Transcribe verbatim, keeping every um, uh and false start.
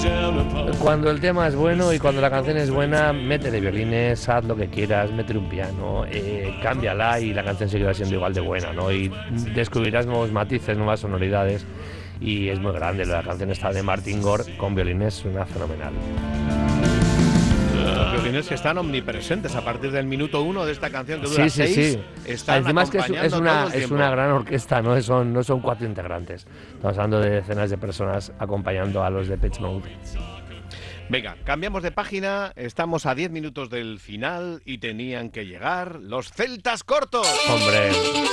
Cuando el tema es bueno y cuando la canción es buena, métele violines, haz lo que quieras, métele un piano, eh, cámbiala y la canción seguirá siendo igual de buena, ¿no? Y descubrirás nuevos matices, nuevas sonoridades y es muy grande. La canción está de Martin Gore con violines, suena fenomenal. Los violines que están omnipresentes a partir del minuto uno de esta canción que dura sí, sí, seis, sí. están Además que es, es, una, es tiempo. una gran orquesta, no son, no son cuatro integrantes. Estamos hablando de decenas de personas acompañando a los de Depeche Mode. Venga, cambiamos de página, estamos a diez minutos del final y tenían que llegar los Celtas Cortos. Hombre...